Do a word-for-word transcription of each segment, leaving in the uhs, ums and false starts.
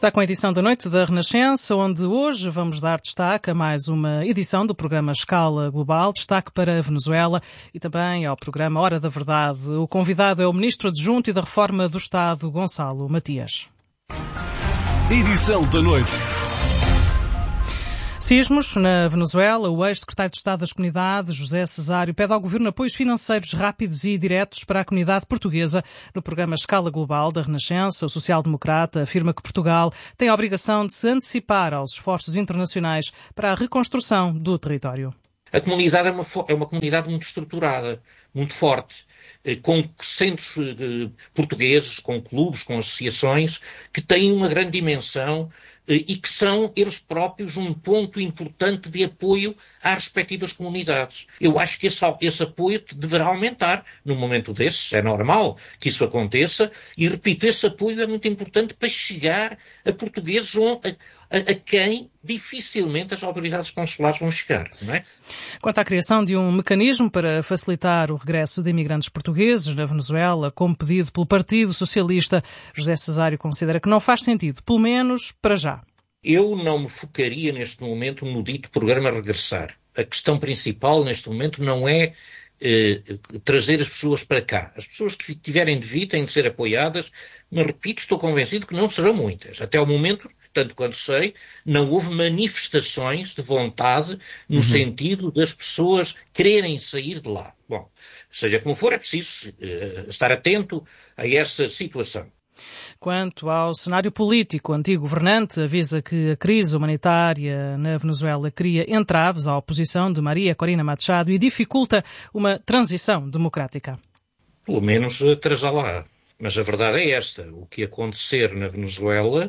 Está com a edição da noite da Renascença, onde hoje vamos dar destaque a mais uma edição do programa Escala Global, destaque para a Venezuela e também ao programa Hora da Verdade. O convidado é o Ministro Adjunto e da Reforma do Estado, Gonçalo Matias. Edição da noite. Sismos na Venezuela. O ex-secretário de Estado das Comunidades, José Cesário, pede ao governo apoios financeiros rápidos e diretos para a comunidade portuguesa. No programa Escala Global da Renascença, o social-democrata afirma que Portugal tem a obrigação de se antecipar aos esforços internacionais para a reconstrução do território. A comunidade é uma, é uma comunidade muito estruturada, muito forte, com centros portugueses, com clubes, com associações, que têm uma grande dimensão e que são eles próprios um ponto importante de apoio às respectivas comunidades. Eu acho que esse, esse apoio deverá aumentar num momento desses, é normal que isso aconteça, e repito, esse apoio é muito importante para chegar a portugueses a, a, a quem dificilmente as autoridades consulares vão chegar, não é? Quanto à criação de um mecanismo para facilitar o regresso de imigrantes portugueses na Venezuela, como pedido pelo Partido Socialista, José Cesário considera que não faz sentido, pelo menos para já. Eu não me focaria neste momento no dito programa Regressar. A questão principal neste momento não é eh, trazer as pessoas para cá. As pessoas que tiverem de vir têm de ser apoiadas, mas repito, estou convencido que não serão muitas. Até ao momento, tanto quanto sei, não houve manifestações de vontade no uhum. sentido das pessoas quererem sair de lá. Bom, seja como for, é preciso uh, estar atento a essa situação. Quanto ao cenário político, o antigo governante avisa que a crise humanitária na Venezuela cria entraves à oposição de Maria Corina Machado e dificulta uma transição democrática. Pelo menos atrasá-la. Mas a verdade é esta. O que acontecer na Venezuela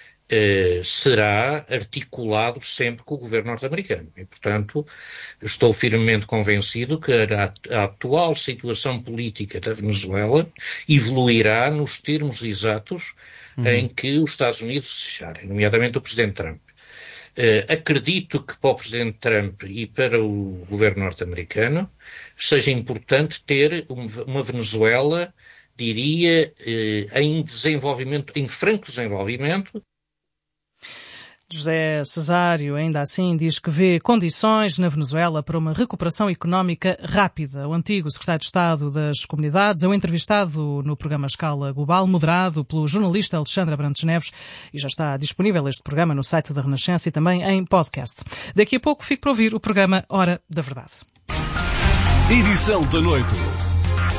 eh, será articulado sempre com o governo norte-americano. E, portanto, estou firmemente convencido que a, a atual situação política da Venezuela evoluirá nos termos exatos uhum. em que os Estados Unidos se fecharem, nomeadamente o Presidente Trump. Uh, acredito que para o Presidente Trump e para o governo norte-americano seja importante ter um, uma Venezuela, diria, uh, em desenvolvimento, em franco desenvolvimento. José Cesário, ainda assim, diz que vê condições na Venezuela para uma recuperação económica rápida. O antigo secretário de Estado das Comunidades é o entrevistado no programa Escala Global, moderado pelo jornalista Alexandre Abrantes Neves, e já está disponível este programa no site da Renascença e também em podcast. Daqui a pouco fico para ouvir o programa Hora da Verdade. Edição da noite.